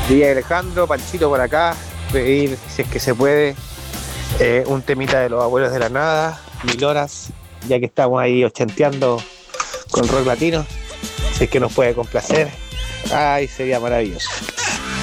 Día Alejandro, Panchito por acá, pedir, si es que se puede, un temita de los Abuelos de la Nada, 1000 horas, ya que estamos ahí ochenteando con rock latino, si es que nos puede complacer, ay, sería maravilloso.